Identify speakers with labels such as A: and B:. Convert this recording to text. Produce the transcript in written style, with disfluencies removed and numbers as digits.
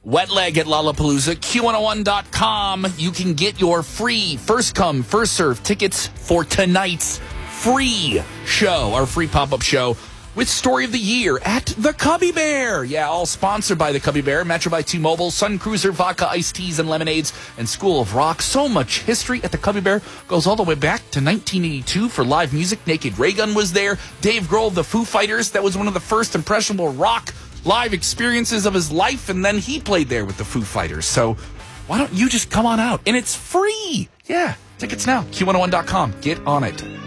A: Wet leg at Lollapalooza, Q101.com. You can get your free first come, first serve tickets for tonight's free show, our free pop-up show with Story of the Year at the Cubby Bear. Yeah, all sponsored by the Cubby Bear, Metro by T-Mobile, Sun Cruiser, vodka, iced teas, and lemonades, and School of Rock. So much history at the Cubby Bear. Goes all the way back to 1982 for live music. Naked Raygun was there. Dave Grohl, the Foo Fighters. That was one of the first impressionable rock live experiences of his life, and then he played there with the Foo Fighters. So why don't you just come on out? And it's free. Yeah, tickets now. Q101.com. Get on it.